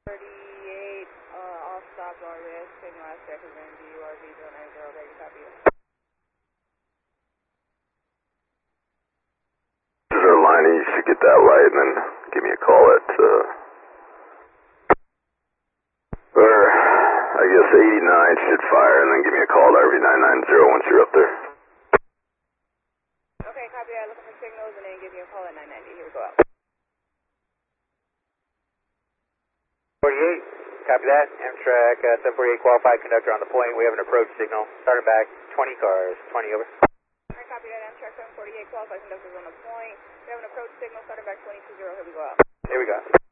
38, off stop RS, taking last check is going to be URV 090, ready to copy you. This is our line, you should get that light and then give me a call at, or I guess 89 should fire and then give me a call at RV 990 once you're up there. Okay, copy that, looking for signals and then give you a call at 990, here we go out. 48, copy that. Amtrak 748 qualified conductor on the point. We have an approach signal. Starting back 20 cars. 20 over. Alright, copy that. Amtrak 748 qualified conductors on the point. We have an approach signal. Starting back 220. Here we go out. Here we go.